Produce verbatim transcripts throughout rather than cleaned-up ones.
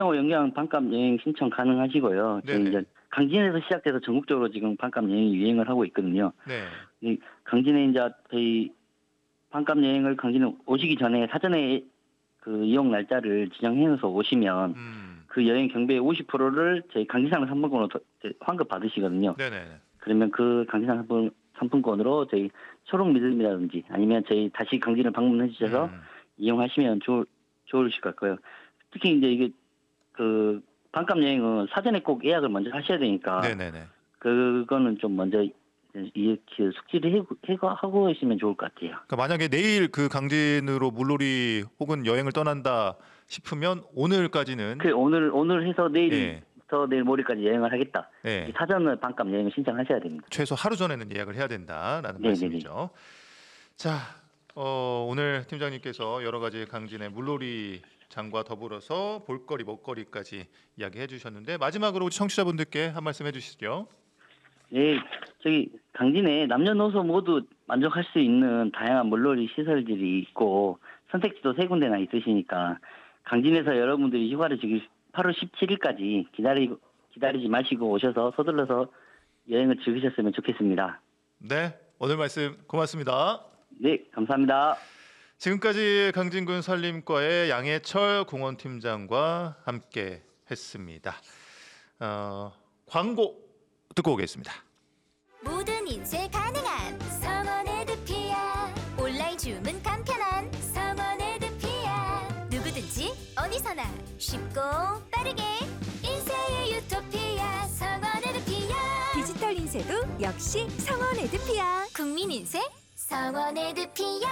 연계한 반값 여행 신청 가능하시고요. 저희 네네. 이제 강진에서 시작돼서 전국적으로 지금 반값 여행이 유행을 하고 있거든요. 네. 이 강진에 이제 저희 반값 여행을 강진에 오시기 전에 사전에 그 이용 날짜를 지정해서 오시면 음. 그 여행 경비의 오십 퍼센트를 저희 강진상 상품권으로 더- 이제 환급 받으시거든요. 네네. 그러면 그 강진상 상품, 상품권으로 저희 초록 믿음이라든지 아니면 저희 다시 강진을 방문해 주셔서 음. 이용하시면 좋, 좋으실 것 같고요. 특히 이제 이게 그 반값 여행은 사전에 꼭 예약을 먼저 하셔야 되니까 네네네. 그거는 좀 먼저 이렇게 숙지를 해고, 해고 하고 계시면 좋을 것 같아요. 그러니까 만약에 내일 그 강진으로 물놀이 혹은 여행을 떠난다 싶으면 오늘까지는 그 오늘 오늘 해서 예. 내일부터 내일 모레까지 여행을 하겠다. 예. 이 사전을 반값 여행을 신청하셔야 됩니다. 최소 하루 전에는 예약을 해야 된다라는 네네네. 말씀이죠. 자, 어, 오늘 팀장님께서 여러 가지 강진의 물놀이 장과 더불어서 볼거리, 먹거리까지 이야기해 주셨는데 마지막으로 청취자분들께 한 말씀 해주시죠. 네, 저기 강진에 남녀노소 모두 만족할 수 있는 다양한 물놀이 시설들이 있고 선택지도 세 군데나 있으시니까 강진에서 여러분들이 휴가를 즐길 팔월 십칠일까지 기다리 기다리지 마시고 오셔서 서둘러서 여행을 즐기셨으면 좋겠습니다. 네, 오늘 말씀 고맙습니다. 네, 감사합니다. 지금까지 강진군 산림과의 양해철 공원팀장과 함께 했습니다. 어, 광고 듣고 오겠습니다. 모든 인쇄 가능한 성원 에드피아. 온라인 주문 간편한 성원 에드피아. 누구든지 어디서나 쉽고 빠르게 인쇄의 유토피아 성원 에드피아. 디지털 인쇄도 역시 성원 에드피아. 국민 인쇄 성원 에드피아.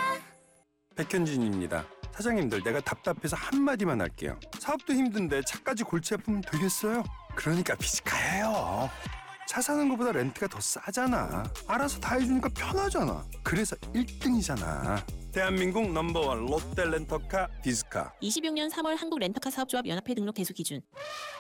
백현진입니다. 사장님들, 내가 답답해서 한마디만 할게요. 사업도 힘든데 차까지 골치 아프면 되겠어요? 그러니까 비즈카예요. 차 사는 것보다 렌트가 더 싸잖아. 알아서 다 해주니까 편하잖아. 그래서 일 등이잖아. 대한민국 넘버원 롯데 렌터카 비즈카. 이십육 년 삼월 한국 렌터카 사업조합 연합회 등록 개수 기준.